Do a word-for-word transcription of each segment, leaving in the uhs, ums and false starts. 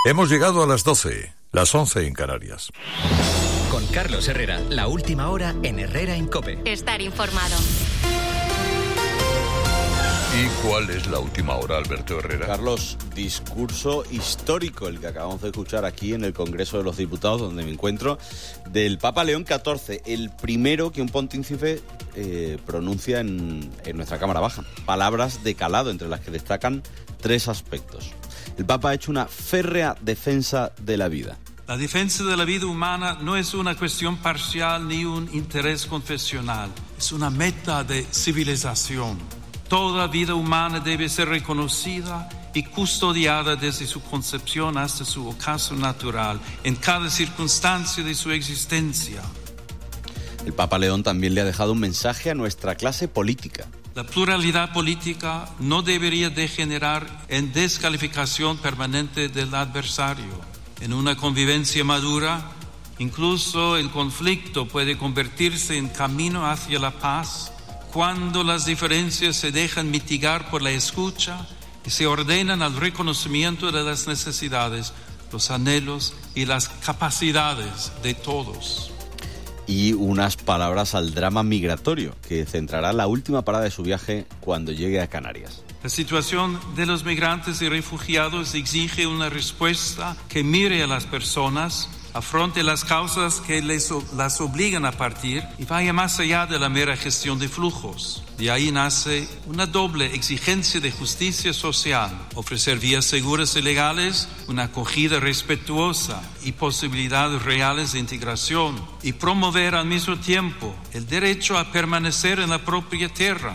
Hemos llegado a las doce, las once en Canarias. Con Carlos Herrera, la última hora en Herrera en COPE. Estar informado. ¿Y cuál es la última hora, Alberto Herrera? Carlos, discurso histórico, el que acabamos de escuchar aquí en el Congreso de los Diputados, donde me encuentro, del Papa León catorce, el primero que un pontífice eh, pronuncia en, en nuestra Cámara Baja. Palabras de calado, entre las que destacan tres aspectos. El Papa ha hecho una férrea defensa de la vida. La defensa de la vida humana no es una cuestión parcial ni un interés confesional, es una meta de civilización. Toda vida humana debe ser reconocida y custodiada desde su concepción hasta su ocaso natural, en cada circunstancia de su existencia. El Papa León también le ha dejado un mensaje a nuestra clase política. La pluralidad política no debería degenerar en descalificación permanente del adversario. En una convivencia madura, incluso el conflicto puede convertirse en camino hacia la paz, cuando las diferencias se dejan mitigar por la escucha y se ordenan al reconocimiento de las necesidades, los anhelos y las capacidades de todos. Y unas palabras al drama migratorio, que centrará la última parada de su viaje cuando llegue a Canarias. La situación de los migrantes y refugiados exige una respuesta que mire a las personas, afronte las causas que les, las obligan a partir y vaya más allá de la mera gestión de flujos. De ahí nace una doble exigencia de justicia social: ofrecer vías seguras y legales, una acogida respetuosa y posibilidades reales de integración, y promover al mismo tiempo el derecho a permanecer en la propia tierra.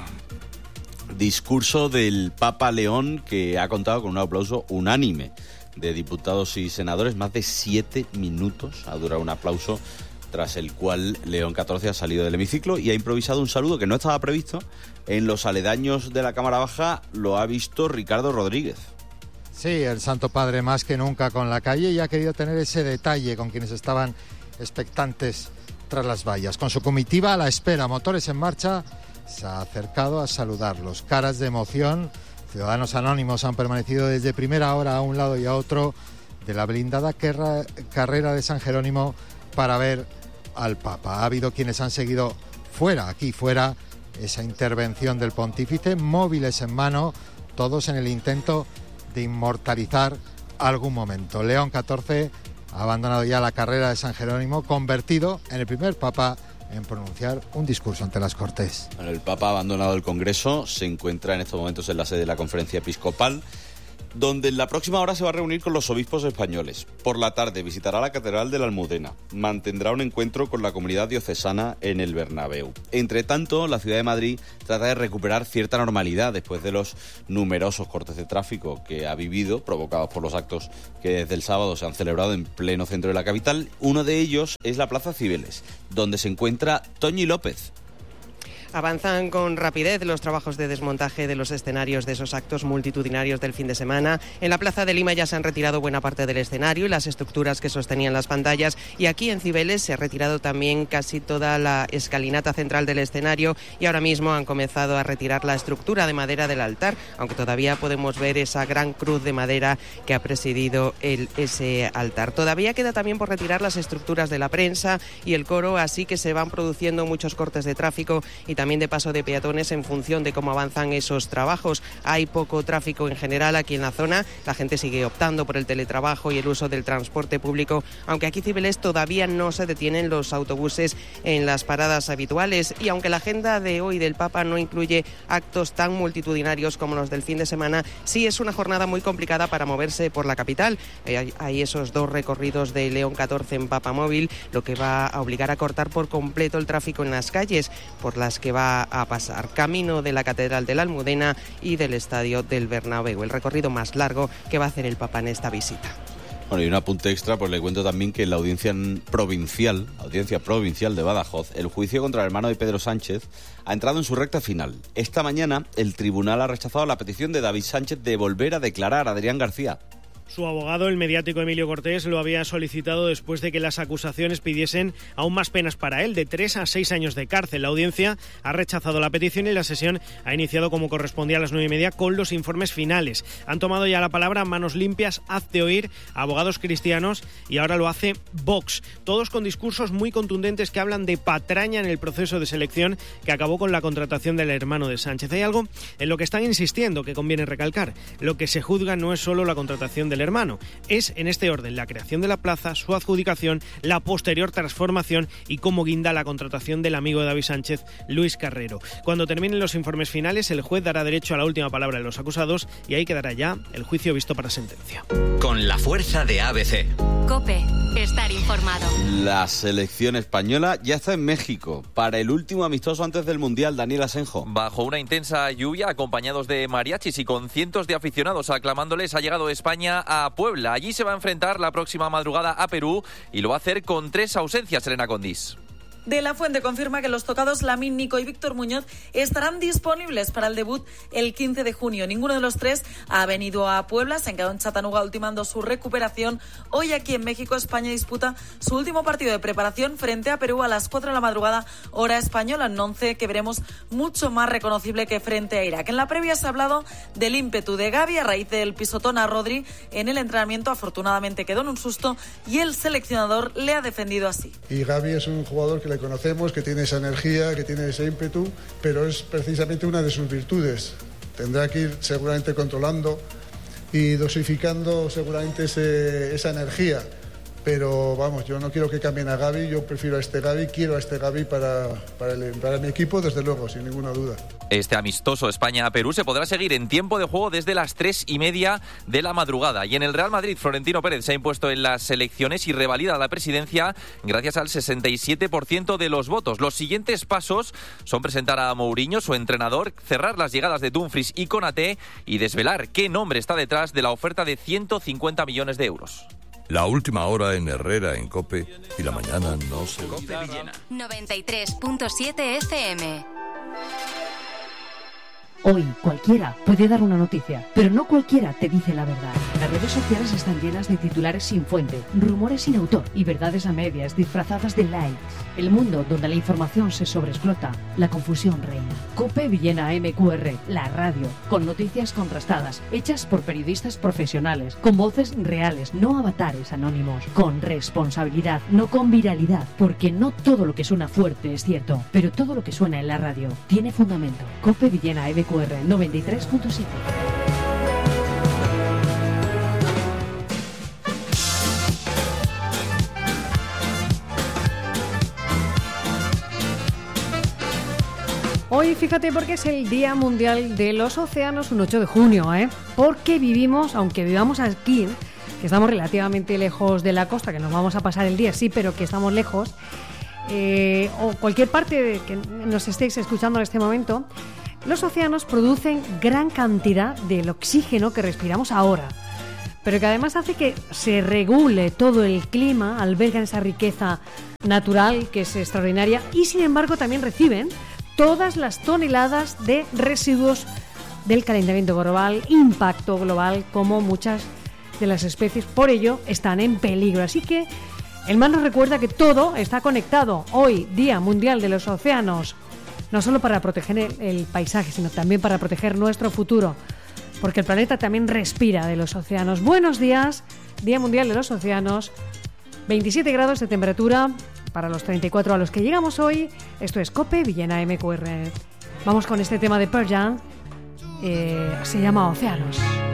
Discurso del Papa León que ha contado con un aplauso unánime de diputados y senadores, más de siete minutos ha durado un aplauso, tras el cual León catorce ha salido del hemiciclo y ha improvisado un saludo que no estaba previsto. En los aledaños de la Cámara Baja lo ha visto Ricardo Rodríguez. Sí, el Santo Padre más que nunca con la calle, y ha querido tener ese detalle con quienes estaban expectantes tras las vallas. Con su comitiva a la espera, motores en marcha, se ha acercado a saludarlos. Caras de emoción. Ciudadanos anónimos han permanecido desde primera hora a un lado y a otro de la blindada querra, carrera de San Jerónimo para ver al Papa. Ha habido quienes han seguido fuera, aquí fuera, esa intervención del pontífice, móviles en mano, todos en el intento de inmortalizar algún momento. León catorce ha abandonado ya la carrera de San Jerónimo, convertido en el primer Papa en pronunciar un discurso ante las Cortes. Bueno, el Papa ha abandonado el Congreso, se encuentra en estos momentos en la sede de la Conferencia Episcopal, donde en la próxima hora se va a reunir con los obispos españoles. Por la tarde visitará la Catedral de la Almudena, mantendrá un encuentro con la comunidad diocesana en el Bernabéu. Entre tanto, la ciudad de Madrid trata de recuperar cierta normalidad después de los numerosos cortes de tráfico que ha vivido, provocados por los actos que desde el sábado se han celebrado en pleno centro de la capital. Uno de ellos es la Plaza Cibeles, donde se encuentra Toñi López. Avanzan con rapidez los trabajos de desmontaje de los escenarios de esos actos multitudinarios del fin de semana. En la Plaza de Lima ya se han retirado buena parte del escenario y las estructuras que sostenían las pantallas, y aquí en Cibeles se ha retirado también casi toda la escalinata central del escenario, y ahora mismo han comenzado a retirar la estructura de madera del altar, aunque todavía podemos ver esa gran cruz de madera que ha presidido el, ese altar. Todavía queda también por retirar las estructuras de la prensa y el coro, así que se van produciendo muchos cortes de tráfico y también de paso de peatones en función de cómo avanzan esos trabajos. Hay poco tráfico en general aquí en la zona, la gente sigue optando por el teletrabajo y el uso del transporte público, aunque aquí en Cibeles todavía no se detienen los autobuses en las paradas habituales, y aunque la agenda de hoy del Papa no incluye actos tan multitudinarios como los del fin de semana, sí es una jornada muy complicada para moverse por la capital. Hay, hay esos dos recorridos de León catorce en Papamóvil, lo que va a obligar a cortar por completo el tráfico en las calles por las que va a pasar, camino de la Catedral de la Almudena y del Estadio del Bernabéu, el recorrido más largo que va a hacer el Papa en esta visita. Bueno, y un apunte extra, pues le cuento también que en la audiencia provincial, audiencia provincial de Badajoz, el juicio contra el hermano de Pedro Sánchez ha entrado en su recta final. Esta mañana el tribunal ha rechazado la petición de David Sánchez de volver a declarar a Adrián García. Su abogado, el mediático Emilio Cortés, lo había solicitado después de que las acusaciones pidiesen aún más penas para él, de tres a seis años de cárcel. La audiencia ha rechazado la petición y la sesión ha iniciado como correspondía a las nueve y media con los informes finales. Han tomado ya la palabra Manos Limpias, Hazte Oír, abogados cristianos y ahora lo hace Vox. Todos con discursos muy contundentes que hablan de patraña en el proceso de selección que acabó con la contratación del hermano de Sánchez. Hay algo en lo que están insistiendo que conviene recalcar. Lo que se juzga no es solo la contratación del hermano, es en este orden la creación de la plaza, su adjudicación, la posterior transformación y cómo guinda la contratación del amigo de David Sánchez, Luis Carrero. Cuando terminen los informes finales, el juez dará derecho a la última palabra de los acusados y ahí quedará ya el juicio visto para sentencia. Con la fuerza de A B C. COPE, estar informado. La selección española ya está en México para el último amistoso antes del Mundial. Daniel Asenjo. Bajo una intensa lluvia, acompañados de mariachis y con cientos de aficionados aclamándoles, ha llegado España a Puebla. Allí se va a enfrentar la próxima madrugada a Perú y lo va a hacer con tres ausencias, Elena Condis. De la Fuente confirma que los tocados Lamine, Nico y Víctor Muñoz estarán disponibles para el debut el quince de junio. Ninguno de los tres ha venido a Puebla, se han quedado en Chattanooga ultimando su recuperación. Hoy aquí en México, España disputa su último partido de preparación frente a Perú a las cuatro de la madrugada, hora española, en once que veremos mucho más reconocible que frente a Irak. En la previa se ha hablado del ímpetu de Gavi a raíz del pisotón a Rodri en el entrenamiento. Afortunadamente quedó en un susto y el seleccionador le ha defendido así. Y Gavi es un jugador que le conocemos, que tiene esa energía, que tiene ese ímpetu, pero es precisamente una de sus virtudes. Tendrá que ir seguramente controlando y dosificando seguramente ese, esa energía. Pero vamos, yo no quiero que cambien a Gavi, yo prefiero a este Gavi, quiero a este Gavi para, para, el, para mi equipo, desde luego, sin ninguna duda. Este amistoso España-Perú se podrá seguir en tiempo de juego desde las tres y media de la madrugada. Y en el Real Madrid, Florentino Pérez se ha impuesto en las elecciones y revalida la presidencia gracias al sesenta y siete por ciento de los votos. Los siguientes pasos son presentar a Mourinho, su entrenador, cerrar las llegadas de Dumfries y Konaté y desvelar qué nombre está detrás de la oferta de ciento cincuenta millones de euros. La última hora en Herrera, en COPE, y la mañana no se olvida. noventa y tres punto siete F M. Hoy cualquiera puede dar una noticia, pero no cualquiera te dice la verdad. Las redes sociales están llenas de titulares sin fuente, rumores sin autor y verdades a medias disfrazadas de likes. El mundo donde la información se sobreexplota, la confusión reina. COPE Villena M Q R, la radio, con noticias contrastadas, hechas por periodistas profesionales, con voces reales, no avatares anónimos, con responsabilidad, no con viralidad, porque no todo lo que suena fuerte es cierto, pero todo lo que suena en la radio tiene fundamento. COPE Villena M Q R noventa y tres punto siete. Hoy, fíjate, porque es el Día Mundial de los Océanos, un ocho de junio, ¿eh? Porque vivimos, aunque vivamos aquí, que estamos relativamente lejos de la costa, que nos vamos a pasar el día, sí, pero que estamos lejos, eh, o cualquier parte de que nos estéis escuchando en este momento, los océanos producen gran cantidad del oxígeno que respiramos ahora, pero que además hace que se regule todo el clima, albergan esa riqueza natural que es extraordinaria y sin embargo también reciben todas las toneladas de residuos del calentamiento global, impacto global, como muchas de las especies, por ello están en peligro. Así que el mar nos recuerda que todo está conectado. Hoy, Día Mundial de los Océanos, no solo para proteger el, el paisaje, sino también para proteger nuestro futuro, porque el planeta también respira de los océanos. Buenos días, Día Mundial de los Océanos, veintisiete grados de temperatura para los treinta y cuatro a los que llegamos hoy. Esto es COPE Villena M Q R. Vamos con este tema de Pearl Jam, eh, se llama Océanos.